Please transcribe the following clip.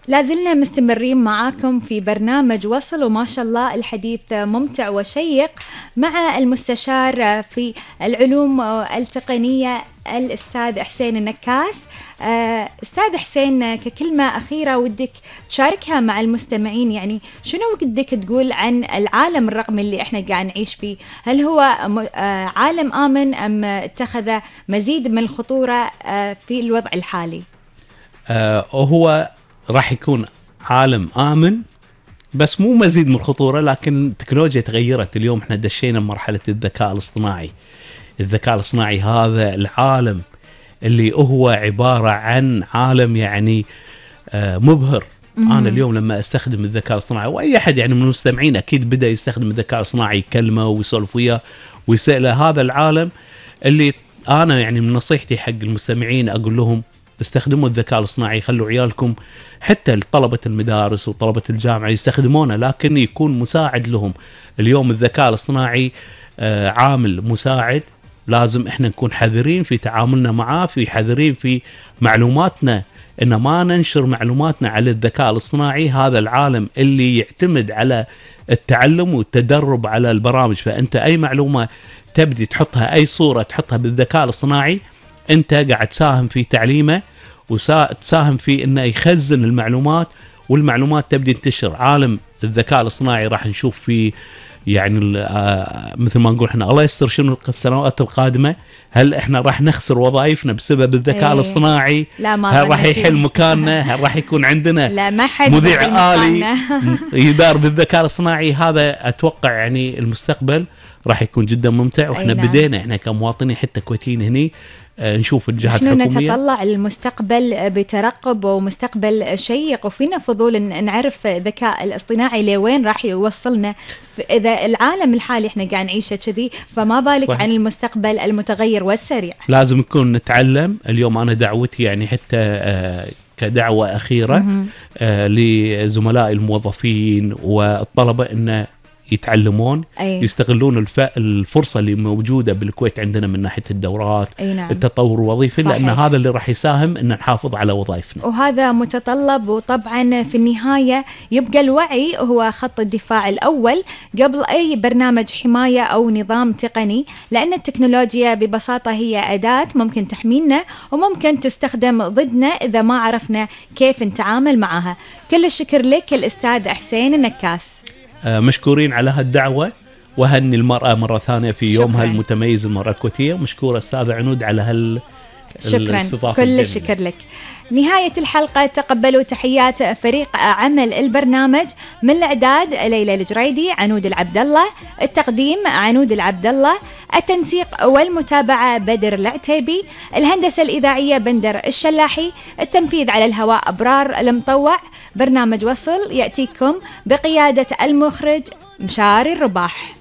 لازلنا مستمرين معاكم في برنامج وصل، وما شاء الله الحديث ممتع وشيق مع المستشار في العلوم التقنية الأستاذ حسين النكاس. أستاذ حسين، ككلمة أخيرة ودك تشاركها مع المستمعين، يعني شنو ودك تقول عن العالم الرقمي اللي احنا قاعد نعيش فيه؟ هل هو عالم آمن أم اتخذ مزيد من الخطورة في الوضع الحالي؟ هو راح يكون عالم آمن بس مو مزيد من الخطورة، لكن التكنولوجيا تغيرت. اليوم احنا دشينا بمرحلة الذكاء الاصطناعي. الذكاء الاصطناعي هذا العالم اللي هو عبارة عن عالم يعني مبهر. أنا اليوم لما أستخدم الذكاء الاصطناعي، وأي أحد يعني من المستمعين أكيد بدأ يستخدم الذكاء الاصطناعي، يكلمه ويسولف وياه ويسأله. هذا العالم اللي أنا يعني من نصيحتي حق المستمعين أقول لهم استخدموا الذكاء الاصطناعي، خلوا عيالكم حتى طلبة المدارس وطلبة الجامعة يستخدمونه، لكن يكون مساعد لهم. اليوم الذكاء الاصطناعي عامل مساعد، لازم احنا نكون حذرين في تعاملنا معاه، في حذرين في معلوماتنا، ان ما ننشر معلوماتنا على الذكاء الاصطناعي. هذا العالم اللي يعتمد على التعلم والتدرب على البرامج، فانت اي معلومة تبدي تحطها، اي صورة تحطها بالذكاء الاصطناعي، انت قاعد تساهم في تعليمه وتساهم في انه يخزن المعلومات، والمعلومات تبدي تنتشر. عالم الذكاء الاصطناعي راح نشوف فيه يعني مثل ما نقول احنا الله يستر شنو السنوات القادمة. هل احنا راح نخسر وظائفنا بسبب الذكاء الاصطناعي؟ لا، ما هل راح يحل مكاننا؟ هل راح يكون عندنا لا، ما حد مذيع آلي يدار بالذكاء الاصطناعي؟ هذا اتوقع يعني المستقبل راح يكون جدا ممتع. واحنا بدينا احنا كمواطنين حتى كويتيين هني نشوف الجهات الحكومية. نحن نتطلع للمستقبل بترقب ومستقبل شيق، وفينا فضول نعرف الذكاء الاصطناعي لوين راح يوصلنا. إذا العالم الحالي احنا قاعد نعيشه كذي، فما بالك صحيح عن المستقبل المتغير والسريع. لازم نكون نتعلم. اليوم أنا دعوتي يعني حتى كدعوة أخيرة لزملاء الموظفين والطلبة إنه يتعلمون، يستغلون الفرصة اللي موجودة بالكويت عندنا من ناحية الدورات، التطور الوظيفي، لأن هذا اللي راح يساهم أن نحافظ على وظائفنا. وهذا متطلب، وطبعا في النهاية يبقى الوعي هو خط الدفاع الأول قبل أي برنامج حماية أو نظام تقني، لأن التكنولوجيا ببساطة هي أداة ممكن تحمينا وممكن تستخدم ضدنا إذا ما عرفنا كيف نتعامل معها. كل الشكر لك الأستاذ حسين النكاس. مشكورين على هالدعوة، وهني المرأة مرة ثانية في يومها المتميز، المرأة الكويتية. مشكورة أستاذة عنود على شكرا، كل الشكر لك. نهاية الحلقة، تقبلوا تحيات فريق عمل البرنامج. من الإعداد ليلى الجريدي، عنود العبد الله، التقديم عنود العبد الله، التنسيق والمتابعة بدر العتيبي، الهندسة الإذاعية بندر الشلاحي، التنفيذ على الهواء أبرار المطوع. برنامج وصل يأتيكم بقيادة المخرج مشاري الرباح.